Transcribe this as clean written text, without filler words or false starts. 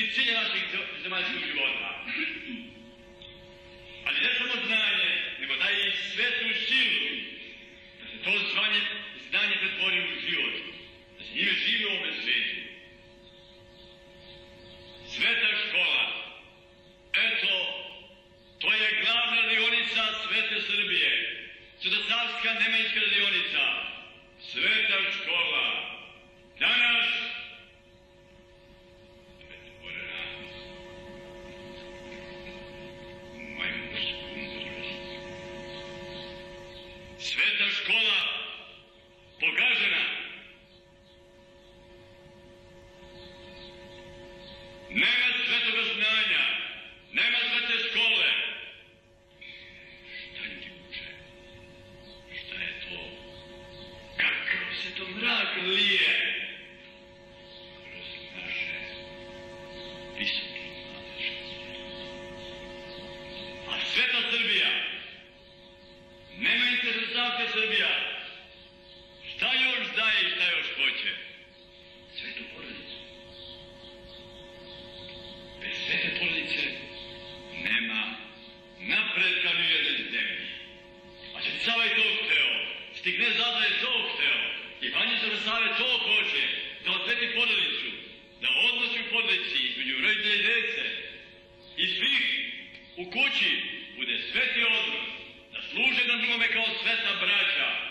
cilja našeg zemaljskog života. Ali ne samo znanje, nego daje i svetu silu da se to znanje pretvori u život, da se njime živi u ovome svijetu. Sveta škola, eto, to je glavna radionica Svete Srbije, Svetosavska nemanjička radionica, Sveta škola. Danas, Sveta škola pogažena. Nema svetoga znanja, nema svete škole. Šta ljudi uče? Šta je to? Kakav se to mrak lije kroz naše visoke nadležnosti. A Sveta Srbija, nemojte Svetosavska Srbija, šta još daje i šta još hoće? Svetu porodicu. Bez svete porodice nema napretka ni u jednoj zemlji. A Sveti Sava je to hteo, Sveti Knez Lazar je to hteo, i Franjica Save to hoće, da osveti porodicu, da odnosi u porodici između roditelja i dece i svih u kući bude sveti odnos, da služe na drugome kao sveta braća,